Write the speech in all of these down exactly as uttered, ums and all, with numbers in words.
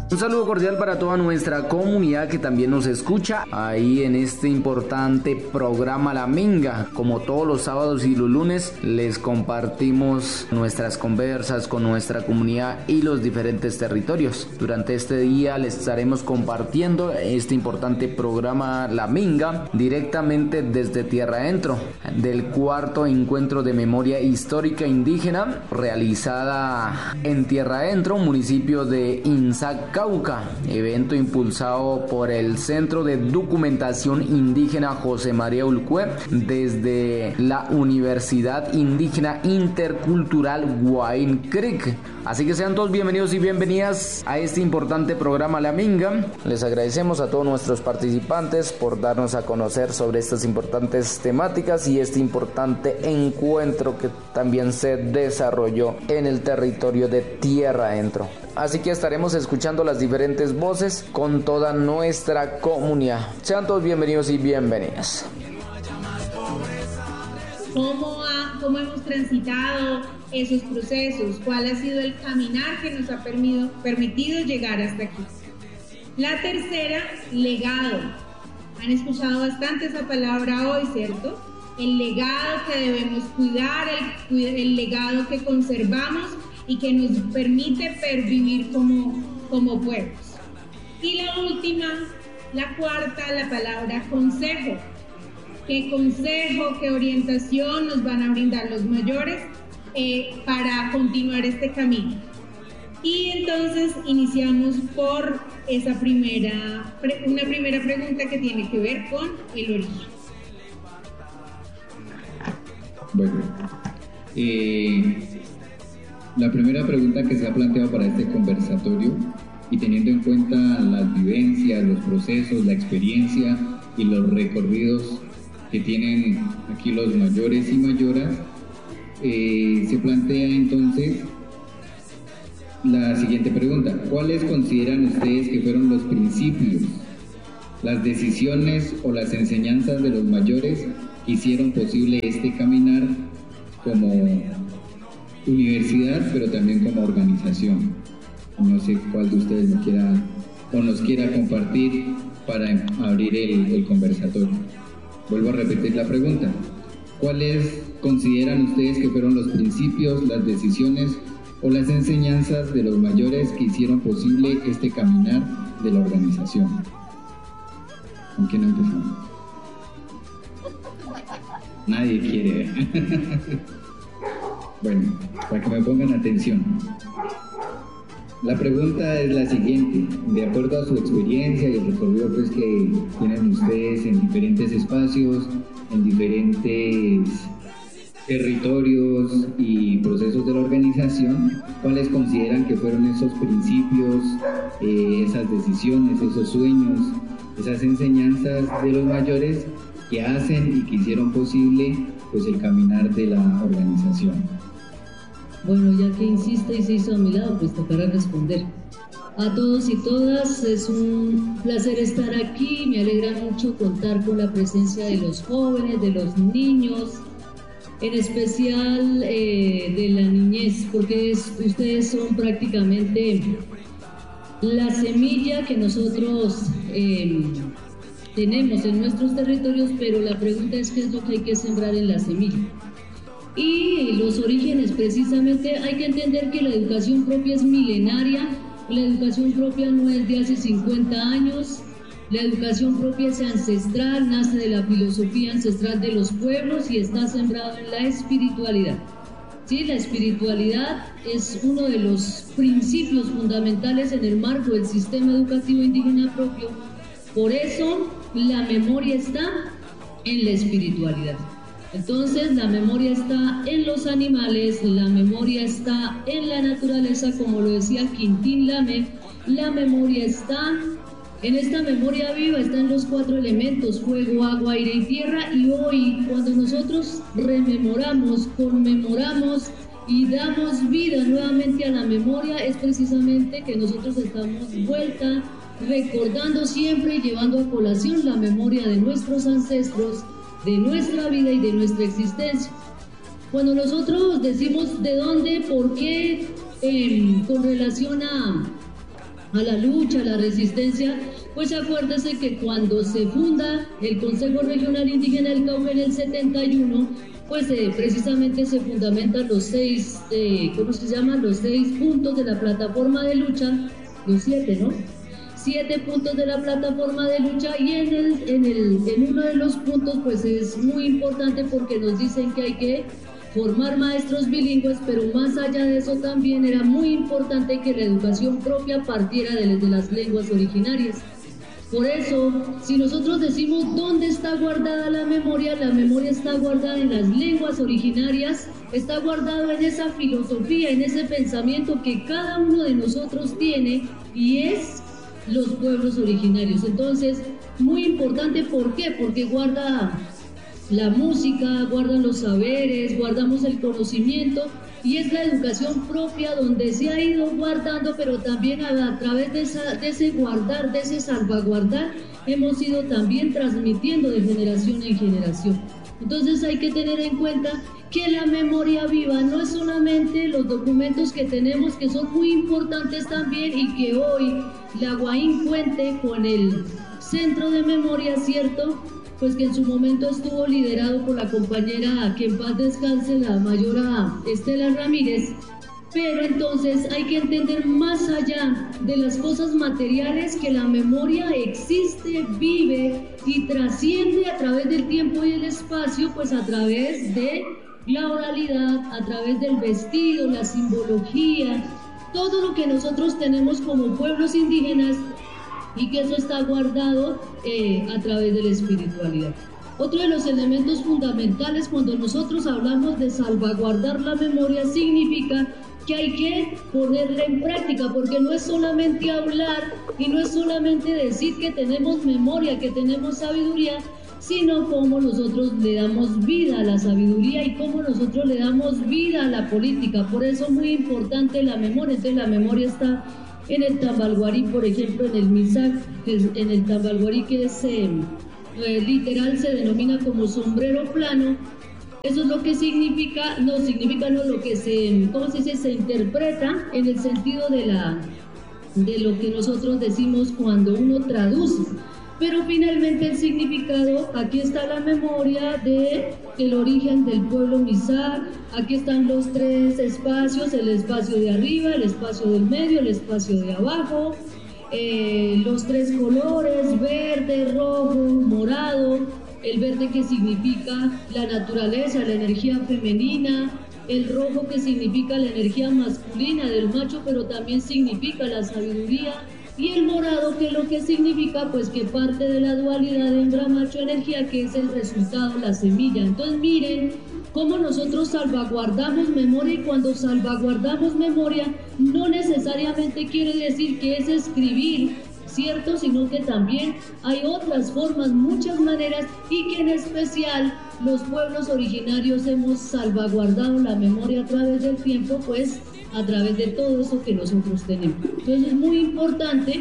Un saludo cordial para toda nuestra comunidad que también nos escucha ahí en este importante programa La Minga. Como todos los sábados y los lunes les compartimos nuestras conversas con nuestra comunidad y los diferentes territorios. Durante este día les estaremos compartiendo este importante programa La Minga directamente desde Tierra Adentro, del cuarto encuentro de memoria histórica indígena realizada en Tierra Adentro, municipio de Insac, Cauca, evento impulsado por el Centro de Documentación Indígena José María Ulcue desde la Universidad Indígena Intercultural Guaín Creek. Así que sean todos bienvenidos y bienvenidas a este importante programa La Minga. Les agradecemos a todos nuestros participantes por darnos a conocer sobre estas importantes temáticas y este importante encuentro que también se desarrolló en el territorio de Tierra Adentro. Así que estaremos escuchando las diferentes voces con toda nuestra comunidad. Sean todos bienvenidos y bienvenidas. ¿Cómo, ha, ¿Cómo hemos transitado esos procesos? ¿Cuál ha sido el caminar que nos ha permitido, permitido llegar hasta aquí? La tercera, legado. Han escuchado bastante esa palabra hoy, ¿cierto? El legado que debemos cuidar, el, el legado que conservamos y que nos permite pervivir como, como pueblos. Y la última, la cuarta, la palabra consejo. ¿Qué consejo, qué orientación nos van a brindar los mayores eh, para continuar este camino? Y entonces iniciamos por esa primera, una primera pregunta que tiene que ver con el origen. Bueno, eh, la primera pregunta que se ha planteado para este conversatorio, y teniendo en cuenta las vivencias, los procesos, la experiencia y los recorridos que tienen aquí los mayores y mayoras, eh, se plantea entonces la siguiente pregunta: ¿cuáles consideran ustedes que fueron los principios, las decisiones o las enseñanzas de los mayores que hicieron posible este caminar como universidad, pero también como organización? No sé cuál de ustedes nos quiera o nos quiera compartir para abrir el, el conversatorio. Vuelvo a repetir la pregunta: ¿cuáles consideran ustedes que fueron los principios, las decisiones o las enseñanzas de los mayores que hicieron posible este caminar de la organización? ¿Con quién empezamos? Nadie quiere. Bueno, para que me pongan atención. La pregunta es la siguiente: de acuerdo a su experiencia y el recorrido pues, que tienen ustedes en diferentes espacios, en diferentes territorios y procesos de la organización, ¿cuáles consideran que fueron esos principios, eh, esas decisiones, esos sueños, esas enseñanzas de los mayores que hacen y que hicieron posible pues, el caminar de la organización? Bueno, ya que insiste y se hizo a mi lado, pues tocará responder. A todos y todas, es un placer estar aquí. Me alegra mucho contar con la presencia de los jóvenes, de los niños, en especial eh, de la niñez, porque es, ustedes son prácticamente la semilla que nosotros eh, tenemos en nuestros territorios, pero la pregunta es qué es lo que hay que sembrar en la semilla. Y los orígenes, precisamente, hay que entender que la educación propia es milenaria. La educación propia no es de hace cincuenta años, la educación propia es ancestral, nace de la filosofía ancestral de los pueblos y está sembrado en la espiritualidad. Sí, la espiritualidad es uno de los principios fundamentales en el marco del sistema educativo indígena propio. Por eso la memoria está en la espiritualidad. Entonces la memoria está en los animales, la memoria está en la naturaleza, como lo decía Quintín Lame, la memoria está, en esta memoria viva están los cuatro elementos, fuego, agua, aire y tierra, y hoy cuando nosotros rememoramos, conmemoramos y damos vida nuevamente a la memoria, es precisamente que nosotros estamos vuelta, recordando siempre y llevando a colación la memoria de nuestros ancestros, de nuestra vida y de nuestra existencia. Cuando nosotros decimos de dónde, por qué, eh, con relación a, a la lucha, a la resistencia, pues acuérdese que cuando se funda el Consejo Regional Indígena del Cauca en el setenta y uno, pues eh, precisamente se fundamentan los seis, eh, ¿cómo se llaman? Los seis puntos de la plataforma de lucha, los siete, ¿no? Siete puntos de la plataforma de lucha, y en, el, en, el, en uno de los puntos pues es muy importante porque nos dicen que hay que formar maestros bilingües, pero más allá de eso también era muy importante que la educación propia partiera de, de las lenguas originarias. Por eso, si nosotros decimos dónde está guardada la memoria, la memoria está guardada en las lenguas originarias, está guardada en esa filosofía, en ese pensamiento que cada uno de nosotros tiene, y es los pueblos originarios. Entonces, muy importante, ¿por qué? Porque guarda la música, guardan los saberes, guardamos el conocimiento, y es la educación propia donde se ha ido guardando, pero también a, a través de, esa, de ese guardar, de ese salvaguardar, hemos ido también transmitiendo de generación en generación. Entonces hay que tener en cuenta que la memoria viva no es solamente los documentos que tenemos, que son muy importantes también, y que hoy la Guaín cuente con el Centro de Memoria, ¿cierto?, pues que en su momento estuvo liderado por la compañera, que en paz descanse, la mayora Estela Ramírez. Pero entonces hay que entender más allá de las cosas materiales que la memoria existe, vive y trasciende a través del tiempo y el espacio, pues a través de la oralidad, a través del vestido, la simbología, todo lo que nosotros tenemos como pueblos indígenas, y que eso está guardado eh, a través de la espiritualidad. Otro de los elementos fundamentales cuando nosotros hablamos de salvaguardar la memoria significa que hay que ponerla en práctica, porque no es solamente hablar y no es solamente decir que tenemos memoria, que tenemos sabiduría, sino cómo nosotros le damos vida a la sabiduría y cómo nosotros le damos vida a la política. Por eso es muy importante la memoria. Entonces la memoria está en el Tambalguarí, por ejemplo, en el Misak, en el Tambalguarí, que es eh, eh, literal, se denomina como sombrero plano. Eso es lo que significa, no significa, no, lo que se, ¿cómo se dice? Se interpreta en el sentido de, la, de lo que nosotros decimos cuando uno traduce. Pero finalmente el significado, aquí está la memoria de el origen del pueblo Misak. Aquí están los tres espacios, el espacio de arriba, el espacio del medio, el espacio de abajo, eh, los tres colores, verde, rojo, morado, el verde que significa la naturaleza, la energía femenina, el rojo que significa la energía masculina del macho, pero también significa la sabiduría, y el morado, que lo que significa pues que parte de la dualidad de hembra-macho energía, que es el resultado, la semilla. Entonces miren cómo nosotros salvaguardamos memoria, y cuando salvaguardamos memoria no necesariamente quiere decir que es escribir, ¿cierto?, sino que también hay otras formas, muchas maneras, y que en especial los pueblos originarios hemos salvaguardado la memoria a través del tiempo, pues a través de todo eso que nosotros tenemos. Entonces es muy importante,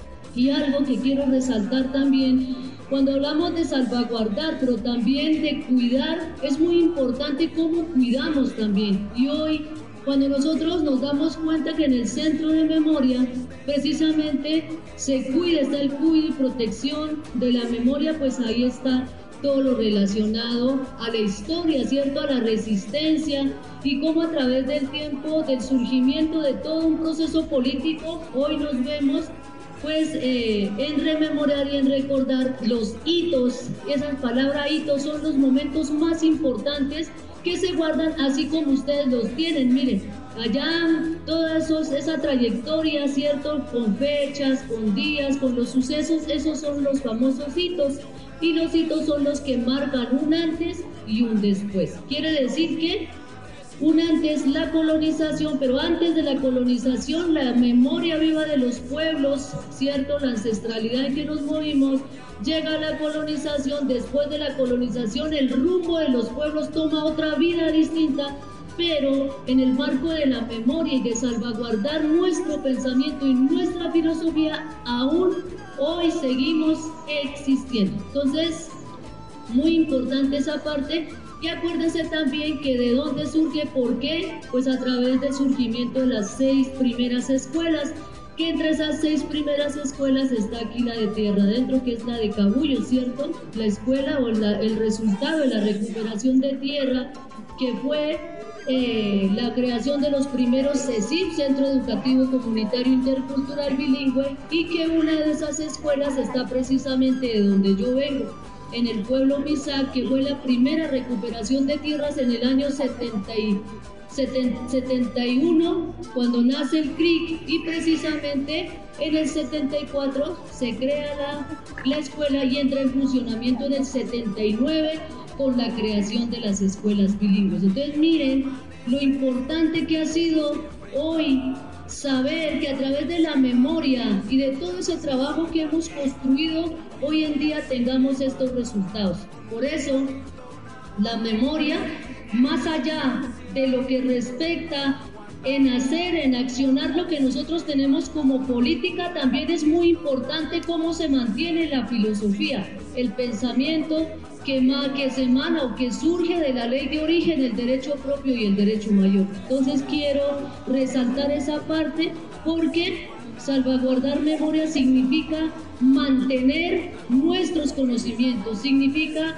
y algo que quiero resaltar también, cuando hablamos de salvaguardar, pero también de cuidar, es muy importante cómo cuidamos también. Y hoy, cuando nosotros nos damos cuenta que en el Centro de Memoria precisamente se cuida, está el cuidado y protección de la memoria, pues ahí está todo lo relacionado a la historia, ¿cierto?, a la resistencia, y cómo a través del tiempo, del surgimiento de todo un proceso político, hoy nos vemos pues eh, en rememorar y en recordar los hitos. Esa palabra hitos son los momentos más importantes que se guardan, así como ustedes los tienen. Miren, allá toda esos, esa trayectoria, ¿cierto?, con fechas, con días, con los sucesos, esos son los famosos hitos. Y los hitos son los que marcan un antes y un después. Quiere decir que un antes, la colonización, pero antes de la colonización, la memoria viva de los pueblos, ¿cierto?, la ancestralidad en que nos movimos. Llega la colonización, después de la colonización el rumbo de los pueblos toma otra vida distinta, pero en el marco de la memoria y de salvaguardar nuestro pensamiento y nuestra filosofía, aún hoy seguimos existiendo. Entonces, muy importante esa parte. Y acuérdense también que de dónde surge, por qué, pues a través del surgimiento de las seis primeras escuelas, que entre esas seis primeras escuelas está aquí la de Tierra Adentro, que es la de Cabullo, ¿cierto? La escuela o la, el resultado de la recuperación de tierra, que fue eh, la creación de los primeros C E C I P, Centro Educativo Comunitario Intercultural Bilingüe, y que una de esas escuelas está precisamente de donde yo vengo, en el pueblo Misac, que fue la primera recuperación de tierras en el año setenta y uno, cuando nace el C R I C, y precisamente en el setenta y cuatro se crea la, la escuela y entra en funcionamiento en el setenta y nueve con la creación de las escuelas bilingües. Entonces miren lo importante que ha sido hoy saber que a través de la memoria y de todo ese trabajo que hemos construido, hoy en día tengamos estos resultados. Por eso, la memoria, más allá de lo que respecta en hacer, en accionar lo que nosotros tenemos como política, también es muy importante cómo se mantiene la filosofía, el pensamiento que, que se emana o que surge de la ley de origen, el derecho propio y el derecho mayor. Entonces quiero resaltar esa parte porque salvaguardar memoria significa mantener nuestros conocimientos, significa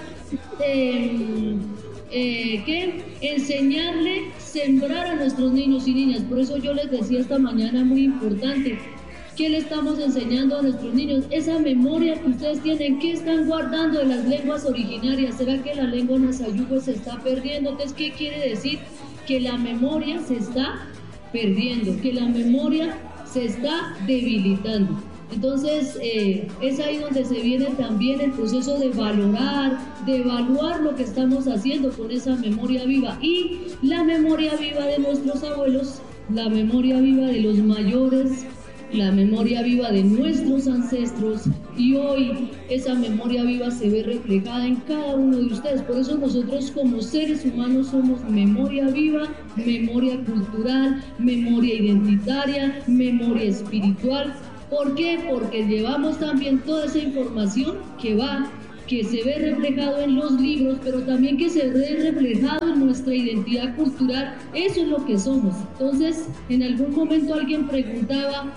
eh, eh, ¿qué? enseñarle, sembrar a nuestros niños y niñas. Por eso yo les decía esta mañana, muy importante, ¿qué le estamos enseñando a nuestros niños? Esa memoria que ustedes tienen, ¿qué están guardando de las lenguas originarias? ¿Será que la lengua nasayugo se está perdiendo? Entonces, ¿qué quiere decir? Que la memoria se está perdiendo, que la memoria se está debilitando. Entonces, eh, es ahí donde se viene también el proceso de valorar, de evaluar lo que estamos haciendo con esa memoria viva. Y la memoria viva de nuestros abuelos, la memoria viva de los mayores, la memoria viva de nuestros ancestros, y hoy esa memoria viva se ve reflejada en cada uno de ustedes. Por eso nosotros como seres humanos somos memoria viva, memoria cultural, memoria identitaria, memoria espiritual. ¿Por qué? Porque llevamos también toda esa información que va, que se ve reflejado en los libros, pero también que se ve reflejado en nuestra identidad cultural. Eso es lo que somos. Entonces, en algún momento alguien preguntaba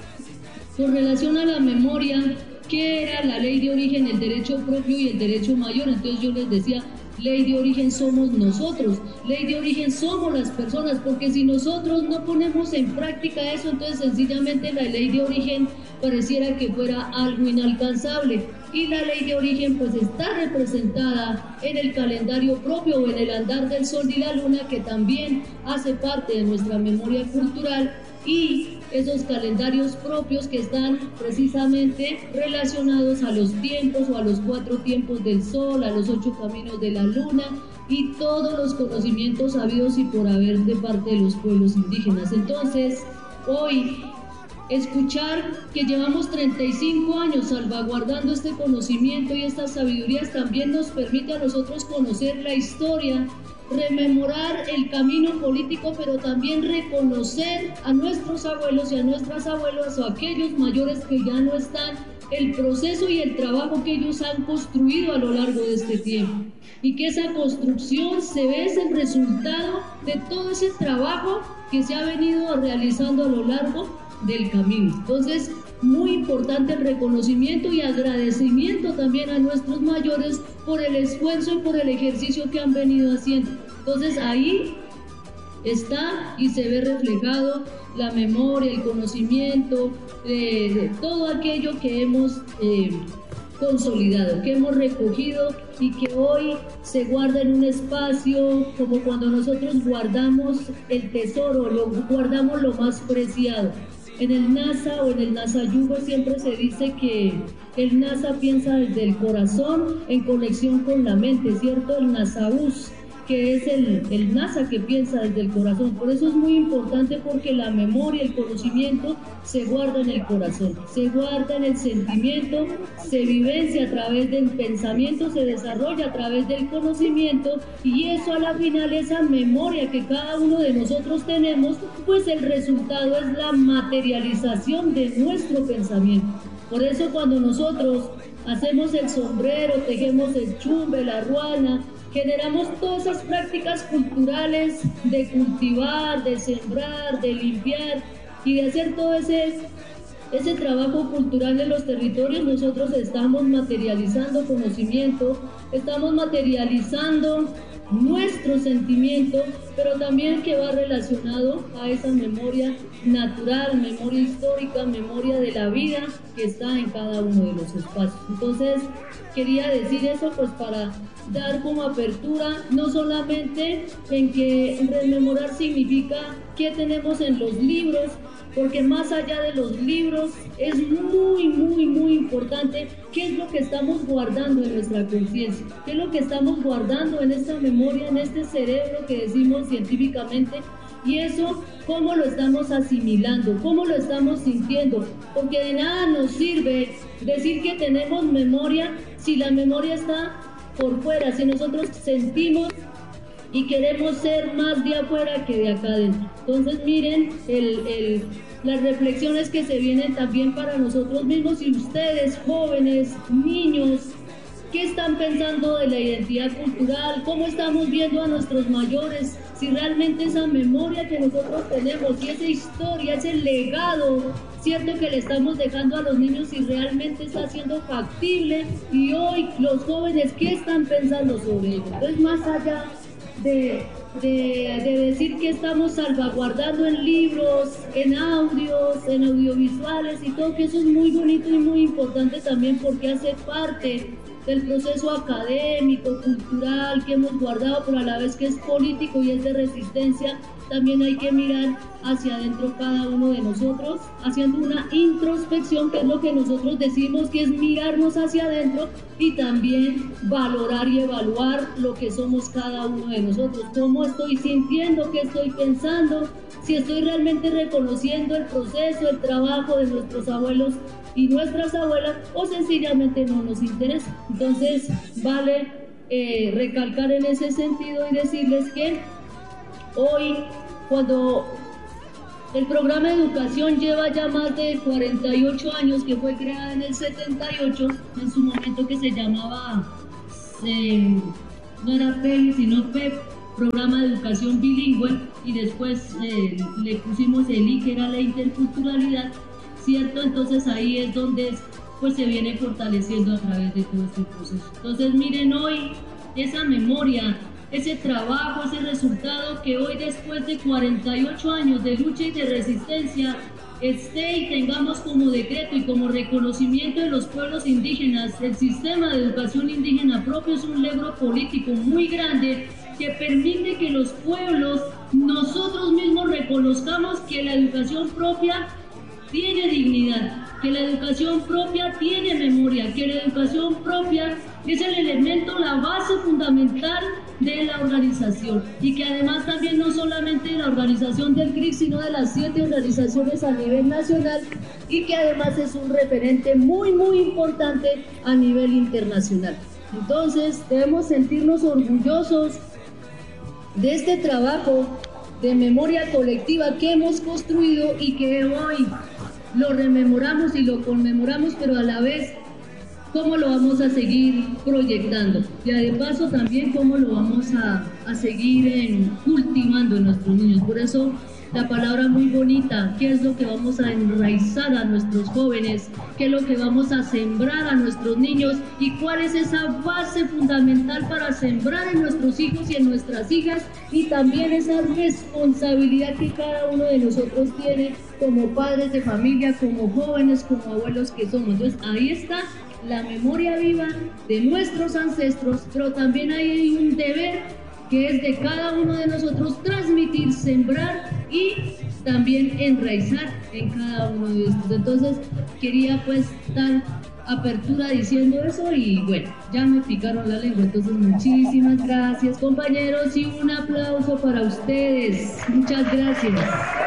con relación a la memoria, ¿qué era la ley de origen, el derecho propio y el derecho mayor? Entonces yo les decía, ley de origen somos nosotros, ley de origen somos las personas, porque si nosotros no ponemos en práctica eso, entonces sencillamente la ley de origen pareciera que fuera algo inalcanzable. Y la ley de origen pues está representada en el calendario propio o en el andar del sol y la luna, que también hace parte de nuestra memoria cultural, y esos calendarios propios que están precisamente relacionados a los tiempos o a los cuatro tiempos del sol, a los ocho caminos de la luna y todos los conocimientos sabidos y por haber de parte de los pueblos indígenas. Entonces, hoy escuchar que llevamos treinta y cinco años salvaguardando este conocimiento y estas sabidurías también nos permite a nosotros conocer la historia, rememorar el camino político, pero también reconocer a nuestros abuelos y a nuestras abuelas o a aquellos mayores que ya no están, el proceso y el trabajo que ellos han construido a lo largo de este tiempo, y que esa construcción se ve es el resultado de todo ese trabajo que se ha venido realizando a lo largo del camino. Entonces, muy importante el reconocimiento y agradecimiento también a nuestros mayores por el esfuerzo y por el ejercicio que han venido haciendo. Entonces ahí está y se ve reflejado la memoria, el conocimiento de, de todo aquello que hemos eh, consolidado, que hemos recogido y que hoy se guarda en un espacio como cuando nosotros guardamos el tesoro, lo, guardamos lo más preciado. En el Nasa o en el Nasayugo siempre se dice que el Nasa piensa desde el corazón en conexión con la mente, ¿cierto? El Nasaús, que es el, el Nasa que piensa desde el corazón. Por eso es muy importante, porque la memoria, el conocimiento se guarda en el corazón, se guarda en el sentimiento, se vivencia a través del pensamiento, se desarrolla a través del conocimiento, y eso a la final, esa memoria que cada uno de nosotros tenemos, pues el resultado es la materialización de nuestro pensamiento. Por eso cuando nosotros hacemos el sombrero, tejemos el chumbe, la ruana, generamos todas esas prácticas culturales de cultivar, de sembrar, de limpiar y de hacer todo ese ese trabajo cultural en los territorios, nosotros estamos materializando conocimiento, estamos materializando nuestro sentimiento, pero también que va relacionado a esa memoria natural, memoria histórica, memoria de la vida que está en cada uno de los espacios. Entonces, quería decir eso pues para dar como apertura, no solamente en que rememorar significa qué tenemos en los libros, porque más allá de los libros es muy, muy, muy importante qué es lo que estamos guardando en nuestra conciencia, qué es lo que estamos guardando en esta memoria, en este cerebro que decimos científicamente, y eso cómo lo estamos asimilando, cómo lo estamos sintiendo, porque de nada nos sirve decir que tenemos memoria si la memoria está por fuera, si nosotros sentimos y queremos ser más de afuera que de acá adentro. Entonces miren el, el, las reflexiones que se vienen también para nosotros mismos y ustedes, jóvenes, niños, ¿qué están pensando de la identidad cultural? ¿Cómo estamos viendo a nuestros mayores? Si realmente esa memoria que nosotros tenemos y esa historia, ese legado, cierto que le estamos dejando a los niños, si realmente está siendo factible, y hoy los jóvenes, ¿qué están pensando sobre ello? Entonces, más allá de, de, de decir que estamos salvaguardando en libros, en audios, en audiovisuales y todo, que eso es muy bonito y muy importante también porque hace parte del proceso académico, cultural que hemos guardado, pero a la vez que es político y es de resistencia, también hay que mirar hacia adentro cada uno de nosotros, haciendo una introspección, que es lo que nosotros decimos que es mirarnos hacia adentro y también valorar y evaluar lo que somos cada uno de nosotros, cómo estoy sintiendo, qué estoy pensando, si estoy realmente reconociendo el proceso, el trabajo de nuestros abuelos y nuestras abuelas, o sencillamente no nos interesa. Entonces vale eh, recalcar en ese sentido y decirles que hoy, cuando el programa de educación lleva ya más de cuarenta y ocho años, que fue creado en el setenta y ocho, en su momento que se llamaba, eh, no era P E L, sino P E P, Programa de Educación Bilingüe, y después eh, le pusimos el I, que era la interculturalidad, ¿cierto? Entonces ahí es donde pues se viene fortaleciendo a través de todo este proceso. Entonces miren hoy esa memoria, ese trabajo, ese resultado que hoy después de cuarenta y ocho años de lucha y de resistencia esté y tengamos como decreto y como reconocimiento de los pueblos indígenas. El sistema de educación indígena propio es un logro político muy grande que permite que los pueblos nosotros mismos reconozcamos que la educación propia tiene dignidad, que la educación propia tiene memoria, que la educación propia es el elemento, la base fundamental de la organización, y que además también no solamente de la organización del C R I C, sino de las siete organizaciones a nivel nacional, y que además es un referente muy muy importante a nivel internacional. Entonces debemos sentirnos orgullosos de este trabajo de memoria colectiva que hemos construido y que hoy lo rememoramos y lo conmemoramos, pero a la vez cómo lo vamos a seguir proyectando, y de paso también cómo lo vamos a, a seguir en, cultivando en nuestros niños. Por eso la palabra muy bonita, qué es lo que vamos a enraizar a nuestros jóvenes, qué es lo que vamos a sembrar a nuestros niños, y cuál es esa base fundamental para sembrar en nuestros hijos y en nuestras hijas, y también esa responsabilidad que cada uno de nosotros tiene como padres de familia, como jóvenes, como abuelos que somos. Entonces ahí está la memoria viva de nuestros ancestros, pero también hay un deber que es de cada uno de nosotros transmitir, sembrar y también enraizar en cada uno de estos. Entonces quería pues dar apertura diciendo eso, y bueno, ya me picaron la lengua. Entonces muchísimas gracias compañeros y un aplauso para ustedes. Muchas gracias.